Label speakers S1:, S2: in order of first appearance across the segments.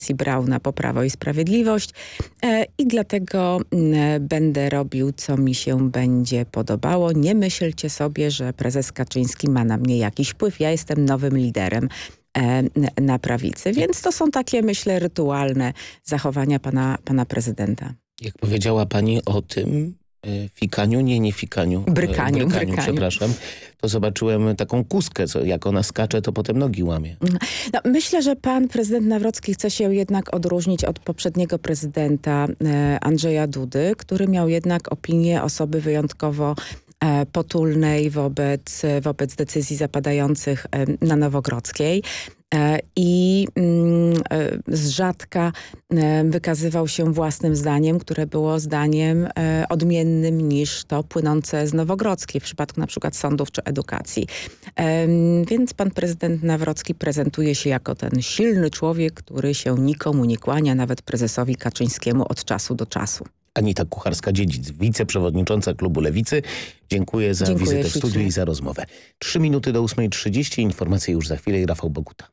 S1: Brauna po Prawo i Sprawiedliwość i dlatego będę robił, co mi się będzie podobało. Nie myślcie sobie, że prezes Kaczyński ma na mnie jakiś wpływ. Ja jestem nowym liderem na prawicy. Więc to są takie, myślę, rytualne zachowania pana prezydenta.
S2: Jak powiedziała pani o tym fikaniu, nie fikaniu.
S1: Brykaniu,
S2: przepraszam. To zobaczyłem taką kuskę, jak ona skacze, to potem nogi łamie.
S1: No, myślę, że pan prezydent Nawrocki chce się jednak odróżnić od poprzedniego prezydenta Andrzeja Dudy, który miał jednak opinię osoby wyjątkowo potulnej wobec decyzji zapadających na Nowogrodzkiej. I z rzadka wykazywał się własnym zdaniem, które było zdaniem odmiennym niż to płynące z Nowogrodzkiej w przypadku na przykład sądów czy edukacji. Więc pan prezydent Nawrocki prezentuje się jako ten silny człowiek, który się nikomu nie kłania, nawet prezesowi Kaczyńskiemu od czasu do czasu.
S2: Anita Kucharska-Dziedzic, wiceprzewodnicząca klubu Lewicy. Dziękuję za wizytę w studiu i za rozmowę. 3 minuty do 8:30. Informacje już za chwilę i Rafał Boguta.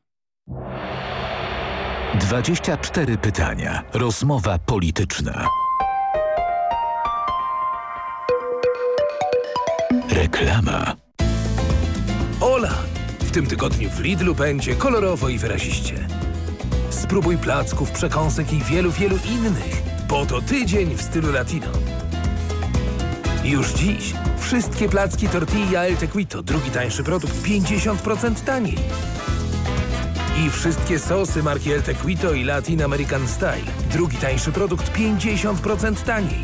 S3: 24 pytania. Rozmowa polityczna. Reklama.
S4: Ola! W tym tygodniu w Lidlu będzie kolorowo i wyraziście. Spróbuj placków, przekąsek i wielu innych, bo to tydzień w stylu latino. Już dziś wszystkie placki tortilla El Tequito, drugi tańszy produkt, 50% taniej. I wszystkie sosy marki El Tequito i Latin American Style, drugi tańszy produkt, 50% taniej.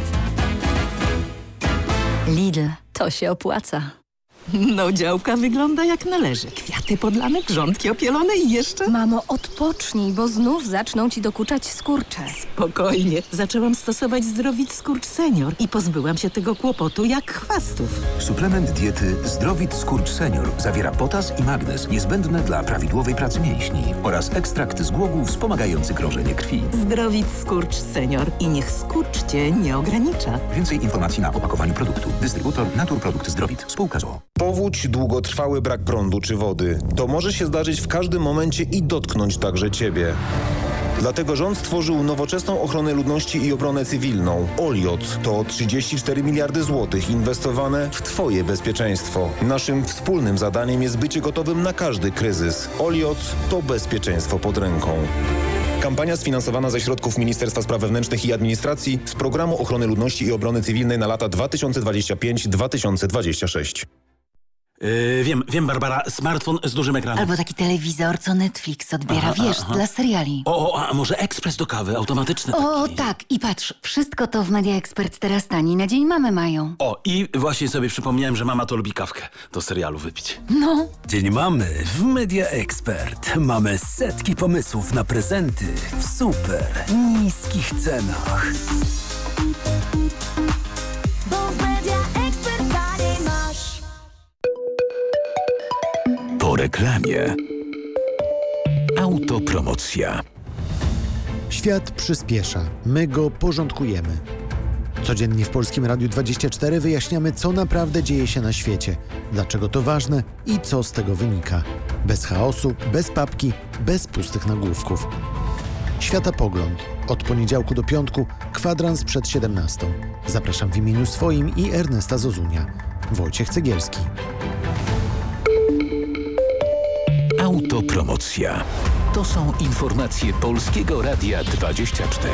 S5: Lidl, to się opłaca.
S6: No, działka wygląda jak należy. Kwiaty podlane, grządki opielone i jeszcze...
S5: Mamo, odpocznij, bo znów zaczną ci dokuczać skurcze.
S6: Spokojnie. Zaczęłam stosować Zdrowit Skurcz Senior i pozbyłam się tego kłopotu jak chwastów.
S7: Suplement diety Zdrowit Skurcz Senior zawiera potas i magnez niezbędne dla prawidłowej pracy mięśni oraz ekstrakt z głogu wspomagający krążenie krwi.
S6: Zdrowit Skurcz Senior i niech skurcz cię nie ogranicza.
S7: Więcej informacji na opakowaniu produktu. Dystrybutor Naturprodukt Zdrowit. Spółka z o.o.
S8: Powódź, długotrwały brak prądu czy wody. To może się zdarzyć w każdym momencie i dotknąć także Ciebie. Dlatego rząd stworzył nowoczesną ochronę ludności i obronę cywilną. OLIOT to 34 miliardy złotych inwestowane w Twoje bezpieczeństwo. Naszym wspólnym zadaniem jest bycie gotowym na każdy kryzys. OLIOT to bezpieczeństwo pod ręką. Kampania sfinansowana ze środków Ministerstwa Spraw Wewnętrznych i Administracji z Programu Ochrony Ludności i Obrony Cywilnej na lata 2025-2026.
S9: Wiem, Barbara, smartfon z dużym ekranem.
S10: Albo taki telewizor, co Netflix odbiera, dla seriali.
S9: A może ekspres do kawy, automatyczny
S10: O,
S9: taki.
S10: tak. I patrz, wszystko to w Media Expert teraz taniej na Dzień Mamy mają.
S9: I właśnie sobie przypomniałem, że mama to lubi kawkę do serialu wypić.
S10: No.
S4: Dzień Mamy w Media Expert. Mamy setki pomysłów na prezenty w super niskich cenach.
S3: Po reklamie. Autopromocja.
S11: Świat przyspiesza. My go porządkujemy. Codziennie w Polskim Radiu 24 wyjaśniamy, co naprawdę dzieje się na świecie, dlaczego to ważne i co z tego wynika. Bez chaosu, bez papki, bez pustych nagłówków. Światopogląd. Od poniedziałku do piątku, kwadrans przed 17. Zapraszam w imieniu swoim i Ernesta Zozunia. Wojciech Cegielski.
S3: Autopromocja. To są informacje Polskiego Radia 24.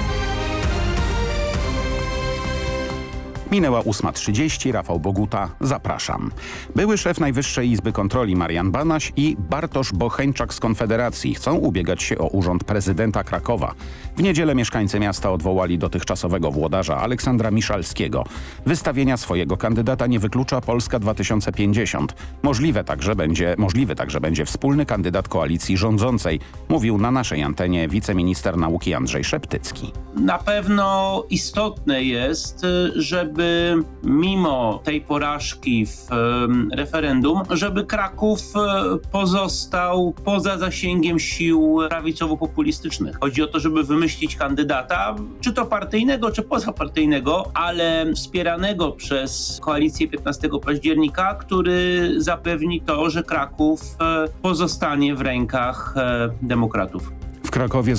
S12: Minęła 8:30, Rafał Boguta, zapraszam. Były szef Najwyższej Izby Kontroli Marian Banaś i Bartosz Bocheńczak z Konfederacji chcą ubiegać się o urząd prezydenta Krakowa. W niedzielę mieszkańcy miasta odwołali dotychczasowego włodarza Aleksandra Miszalskiego. Wystawienia swojego kandydata nie wyklucza Polska 2050. Możliwy także będzie wspólny kandydat koalicji rządzącej, mówił na naszej antenie wiceminister nauki Andrzej Szeptycki.
S13: Na pewno istotne jest, żeby mimo tej porażki w referendum, żeby Kraków pozostał poza zasięgiem sił prawicowo-populistycznych. Chodzi o to, żeby wymyślić kandydata, czy to partyjnego, czy pozapartyjnego, ale wspieranego przez koalicję 15 października, który zapewni to, że Kraków pozostanie w rękach demokratów.
S12: W W Krakowie